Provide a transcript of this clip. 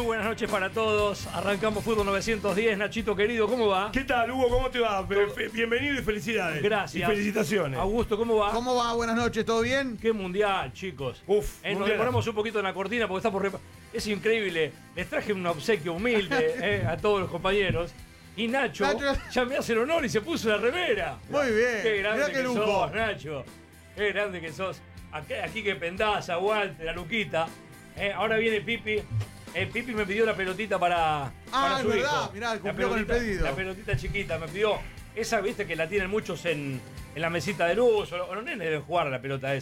Muy buenas noches para todos. Arrancamos Fútbol 910. Nachito querido, ¿cómo va? ¿Qué tal, Hugo? ¿Cómo te va? Bienvenido y felicidades. Gracias. Y felicitaciones. Augusto, ¿cómo va? ¿Cómo va? Buenas noches, ¿todo bien? Qué mundial, chicos. Uf, Nos mundial. ponemos un poquito en la cortina porque está por... Es increíble. Les traje un obsequio humilde a todos los compañeros. Y Nacho ya me hace el honor y se puso la remera. Muy bien. Qué grande Mirá qué que lujo. sos, Nacho. Qué grande que sos. Aquí que Pendaza, Walter, la Luquita. Ahora viene Pipi. Pipi me pidió la pelotita para Ah, su es verdad. hijo. Mirá, La cumplió con el pelotita- pedido. La pelotita chiquita me pidió. Esa, viste, que la tienen muchos en la mesita de luz. O los nenes deben jugar a la pelota esa.